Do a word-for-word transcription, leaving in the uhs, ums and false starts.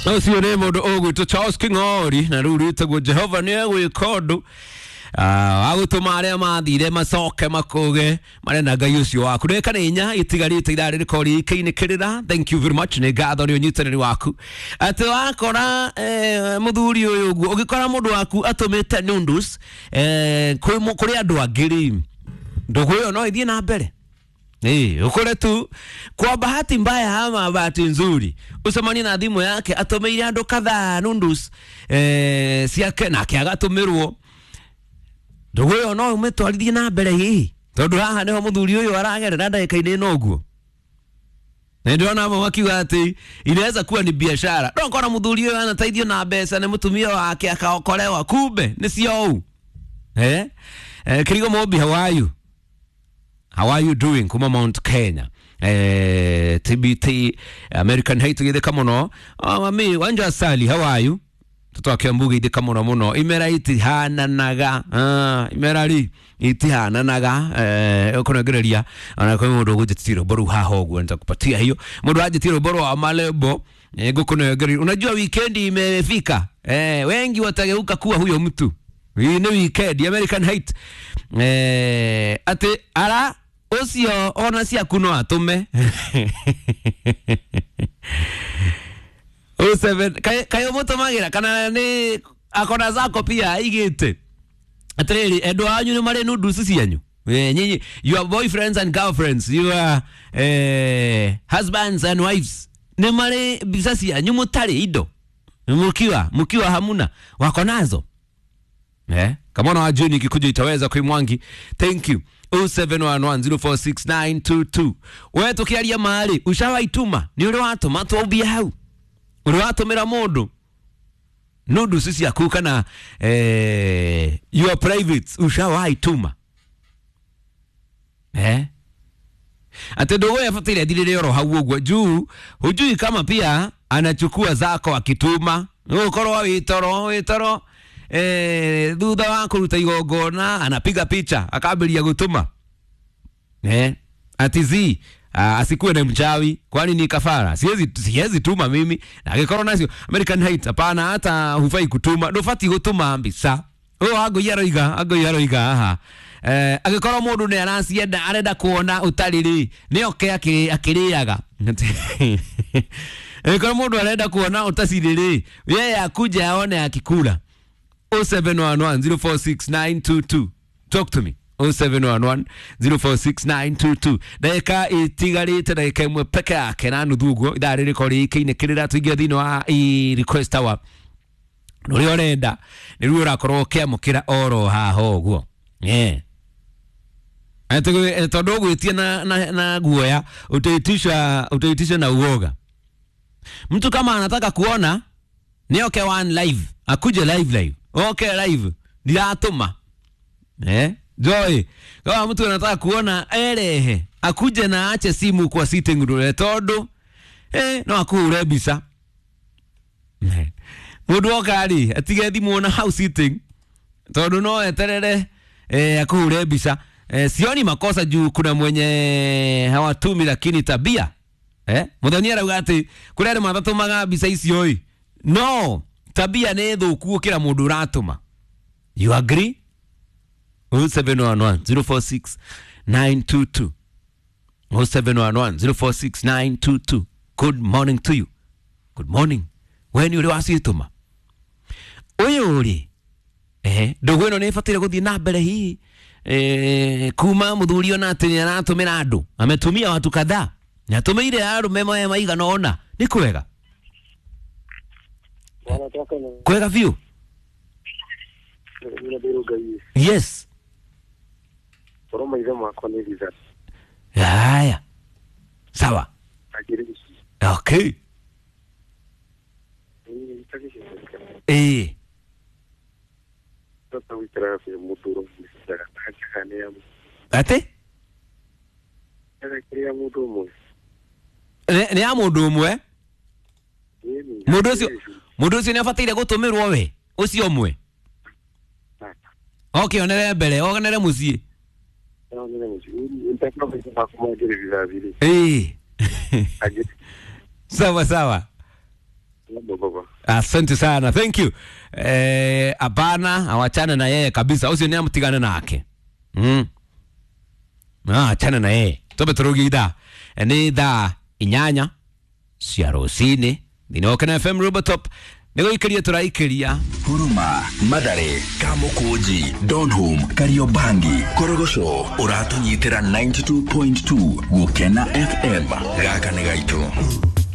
Ucio nä må ndå å gwä two Charles King'ori na rä u rä tagwo Jehova nä egwä ka å ndå agå tå ma arä a mathire macoke makåge marenda Ngai å cio waku ndagä ka nä inya itigarä te itharä rä ko rikä-inä kä rä ra. Thank you very much nä ngatho nä å nyitanä waku atä wakora må thuri å yå å guo å gä kora må ndå waku atå mä te nundus kå rä andå angä rä ndå gå ä yo no ithiä na mbere. Eh, ukore tu kwa bahati mbaya ama bahati nzuri usamani na thimu yake atomeire andu kadhaa nundus eh ciake na kiagatumirwo ndugu yo no umetwarithie na mbere hihi tondu haha niho muthuri uyu aragerera ndagika-ini no guo na ndio na mama kiuga ati inaweza kuwa ni biashara ndo kona muthuri uyu anateithio na mbeca ni mutumia wake akaokolewa kumbe ni cio eh eh Kirigo Mobi, how are you? How are you doing? Kuma Mount Kenya. Eh, T B T American Hate githe kamuno. Oh mami, wanja sali, how are you? Toto akiambuga githe kamuno muno. Imera iti hananaga. Ah, imera ri iti hananaga. Eh, ukonagereria ana kwa mundu gujitiro boru haho gwo nitakupatia hiyo. Mundu ajitiro boru wa malebo. Eh, gukonagereria. Unajua weekend imefika. Eh, wengi watageuka kuwa huyo mtu. Hii ni weekend American Hate. Eh, ate ara Osio ona cia kuno atume oh seven kay kayo mutumagira kana ni akona zako pia igite atreli edo anyu ni mare nudu cianyu eh nyinyi your boyfriends and girlfriends your eh husbands and wives ni mare bisasi yanyu mutari ido mukiwa mukiwa hamuna wako nazo eh kama na ajuni kikuja itaweza kuimwangi. Thank you. oh seven one one zero four six nine two two. Wewe tukiaria mahali ushawaituma ni ule watu matobia hau ule watu mera modo nudu sisi akuka na eh your private ushawaituma eh ate dogo yafatile dilile yoro hauogwa juu hujui kama pia anachukua zako akituma ukoro wa witoro witoro eh thutha wa kuruta igongona anapiga picha akabiria gutuma eh atizi asikuwe na mchawi kwani ni kafara siwezi siwezi tuma mimi na gikoro nacio American Hate hapana hata hufai kutuma ndofati gutuma mbisa oh ago yaroiga ago yaroiga aha eh agikoro mundu ne arasienda arenda kuona utariri ni oke akiriaga eh kama mundu arenda kuona utasiriri yeye akuja aone akikula. oh seven one one zero four six nine two two. Talk to me. oh seven one one zero four six nine two two. Daika itigarite daika imwe peke yake na nuthuguo idari rikori ikeine kirira tuingia thini wa i request hour. Nuri orenda niru urakorwo kiamukira oro haho guo. Yeah. Atogo todo gwitie na na, na guoya utaitisha utaitisha na uoga. Mtu kama anataka kuona ni okay one live akuje live live. Okay live ndiratuma eh Joy kama mtu anataka kuona erehe akuje na ache simu kwa sitting room todo eh no akure bisa eh mudu okari atige thimu na house sitting todo no eterere eh akure bisa eh sioni makosa juu kuna mwenye hawatumi lakini tabia eh mudhaniera ugati kurere mathatumaga bisa icio oi no tabia ne thuku kira mundu ratuma. You agree? oh seven one one zero four six nine two two. oh seven one one zero four six nine two two. Good morning to you. Good morning. When you wasi tuma oyo uri eh dogo ino ne fatire guthii na mbere hii eh kuma muthuri ona atini aratumira andu ametumia watu kadhaa na atumeire arume moya maigana ona ni kwega kwega view. Yes. Foroma ile mwako ni visa. Haya. Sawa. Okay. Eh. Sasa witara ya muturo bisara hakane ya. Ate? Era mutu mwe. Ne ne amundu mwe? Mundu ucio mundu ucio ni afatire gutumirwo we ucio mwe. Okay, onere mbere, onere mucie. Onere mucie. Ntakwa kwa kumwagire vizavili. Eh. Sawa sawa. baba. Asante sana. Thank you. Eh, abana awachane na yeye kabisa. Usio ni amtigane nake. Mm. Ah, achana na yeye. Tobe turugida. Eni da inyanya. Siarosine. Dinoke na F M Robotop. Nego ikaria turaikaria. Huruma, Madare, Kamukuji, Donholm, Kariobangi, Korogosho, Uratunyitira ninety-two point two, Gukena F M. Gaka nĩ gaitũ.